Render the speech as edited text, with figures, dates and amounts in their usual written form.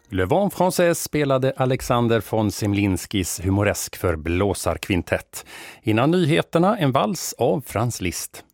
Le Vent Français spelade Alexander von Zemlinskis humoresk för blåsarkvintett. Innan nyheterna en vals av Franz Liszt.